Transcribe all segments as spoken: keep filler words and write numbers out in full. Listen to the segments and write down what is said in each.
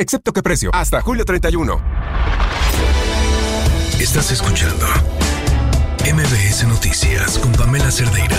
excepto qué precio. Hasta julio treinta y uno. Estás escuchando M B S Noticias con Pamela Cerdeira.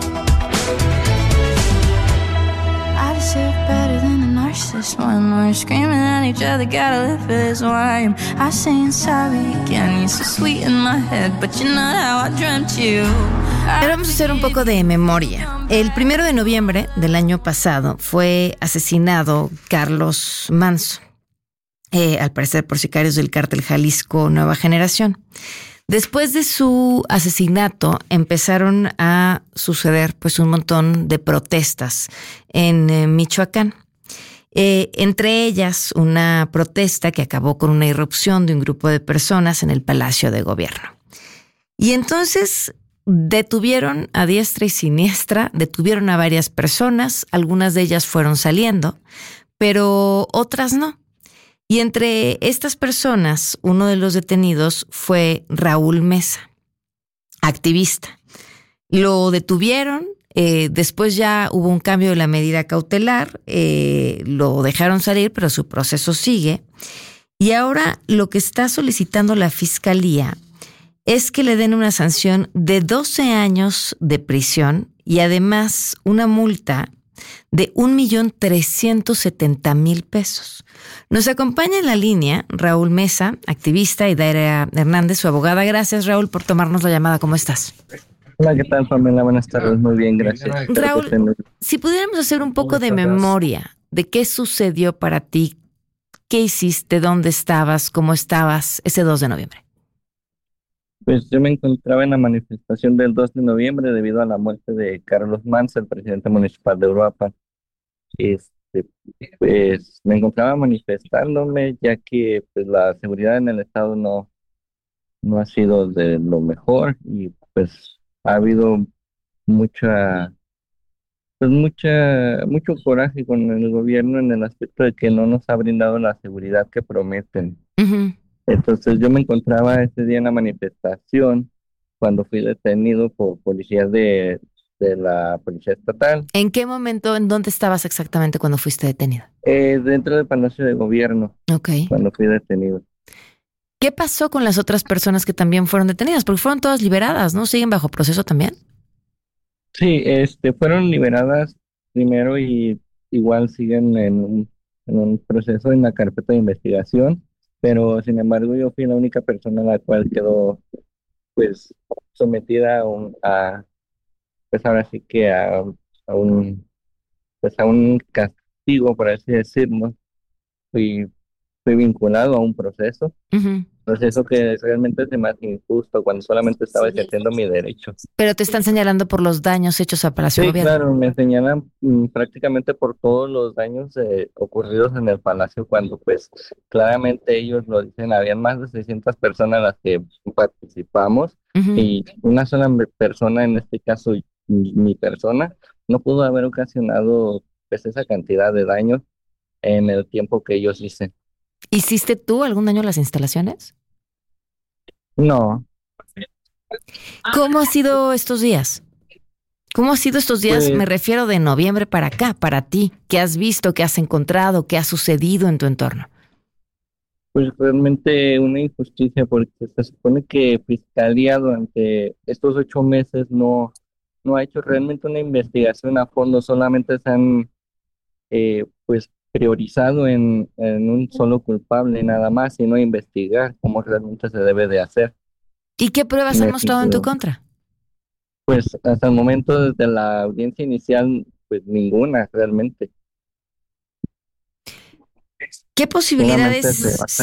I deserve better than a narcissist when we're screaming at each other. Gotta live for this. Why am I saying sorry again? You're so sweet in my head, but you're not how I dreamt you. Pero vamos a hacer un poco de memoria. El primero de noviembre del año pasado fue asesinado Carlos Manzo, eh, al parecer por sicarios del cártel Jalisco Nueva Generación. Después de su asesinato empezaron a suceder pues un montón de protestas en eh, Michoacán. Eh, entre ellas una protesta que acabó con una irrupción de un grupo de personas en el Palacio de Gobierno. Y entonces detuvieron a diestra y siniestra, detuvieron a varias personas, algunas de ellas fueron saliendo, pero otras no. Y entre estas personas, uno de los detenidos fue Raúl Mesa, activista. Lo detuvieron, eh, después ya hubo un cambio de la medida cautelar, eh, lo dejaron salir, pero su proceso sigue. Y ahora lo que está solicitando la Fiscalía es que le den una sanción de doce años de prisión y además una multa de un millón trescientos setenta mil pesos. Nos acompaña en la línea Raúl Mesa, activista, y Daira Hernández, su abogada. Gracias, Raúl, por tomarnos la llamada. ¿Cómo estás? Hola, ¿qué tal, Pamela? Buenas tardes, muy bien, gracias. Raúl, si pudiéramos hacer un poco de memoria de qué sucedió para ti, qué hiciste, dónde estabas, cómo estabas ese dos de noviembre. Pues yo me encontraba en la manifestación del dos de noviembre debido a la muerte de Carlos Manzo, el presidente municipal de Uruapan. Este, pues me encontraba manifestándome ya que pues la seguridad en el estado no, no ha sido de lo mejor y pues ha habido mucha, pues mucha, mucho coraje con el gobierno en el aspecto de que no nos ha brindado la seguridad que prometen. Uh-huh. Entonces yo me encontraba ese día en la manifestación cuando fui detenido por policías de, de la policía estatal. ¿En qué momento, en dónde estabas exactamente cuando fuiste detenido? Eh, dentro del Palacio de Gobierno, okay. Cuando fui detenido. ¿Qué pasó con las otras personas que también fueron detenidas? Porque fueron todas liberadas, ¿no? ¿Siguen bajo proceso también? Sí, este, fueron liberadas primero y igual siguen en un, en un proceso en la carpeta de investigación. Pero sin embargo yo fui la única persona a la cual quedó pues sometida a un, a, pues ahora sí que a, a un pues a un castigo, por así decirlo. Fui, fui vinculado a un proceso, uh-huh. proceso que realmente es más injusto cuando solamente estaba ejerciendo mi derecho. Pero te están señalando por los daños hechos al Palacio Sí, de Gobierno. claro, me señalan mm, prácticamente por todos los daños eh, ocurridos en el Palacio cuando pues claramente ellos lo dicen, habían más de seiscientas personas las que participamos uh-huh. y una sola persona, en este caso mi, mi persona, no pudo haber ocasionado pues esa cantidad de daños en el tiempo que ellos dicen. ¿Hiciste tú algún daño a las instalaciones? No. ¿Cómo ha sido estos días? ¿Cómo ha sido estos días? Pues, me refiero de noviembre para acá, para ti. ¿Qué has visto, qué has encontrado, qué ha sucedido en tu entorno? Pues realmente una injusticia porque se supone que Fiscalía durante estos ocho meses no, no ha hecho realmente una investigación a fondo, solamente se han eh, pues priorizado en, en un solo culpable nada más y no investigar cómo realmente se debe de hacer. ¿Y qué pruebas han mostrado en tu contra? Pues hasta el momento desde la audiencia inicial pues ninguna realmente. ¿Qué posibilidades